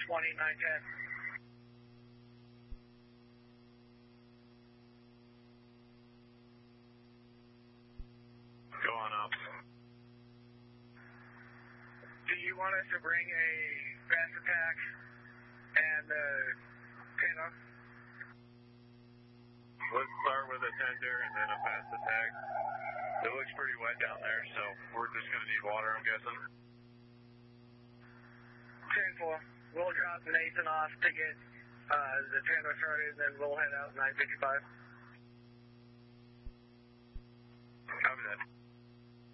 2910. Go on up. Do you want us to bring a fast attack and Tango? Let's start with a tender and then a fast attack. It looks pretty wet down there, so we're just going to need water, I'm guessing. 10-4. We'll drop Nathan off to get the Tango started, and then we'll head out 955.